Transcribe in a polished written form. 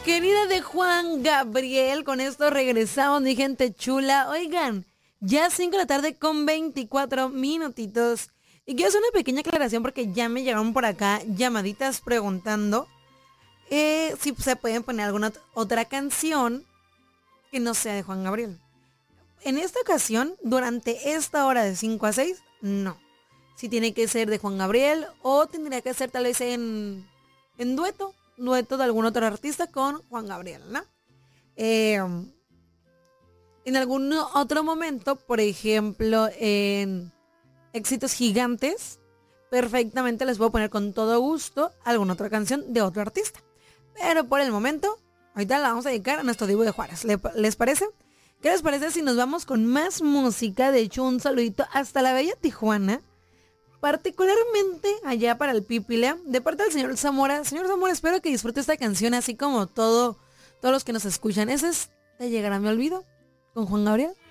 querida de Juan Gabriel. Con esto regresamos, mi gente chula. Oigan, ya 5 de la tarde con 24 minutitos. Y quiero hacer una pequeña aclaración porque ya me llegaron por acá llamaditas preguntando si se pueden poner alguna otra canción que no sea de Juan Gabriel. En esta ocasión, durante esta hora de 5 a 6, no. Si tiene que ser de Juan Gabriel o tendría que ser tal vez en dueto de algún otro artista con Juan Gabriel, ¿no? En algún otro momento, por ejemplo, en Éxitos Gigantes, perfectamente les puedo poner con todo gusto alguna otra canción de otro artista. Pero por el momento, ahorita la vamos a dedicar a nuestro Divo de Juárez. ¿Les parece? ¿Qué les parece si nos vamos con más música? De hecho, un saludito hasta la bella Tijuana. Particularmente allá para el Pípila, de parte del señor Zamora. Señor Zamora, espero que disfrute esta canción así como todos los que nos escuchan. Ese es Te llegará mi olvido con Juan Gabriel.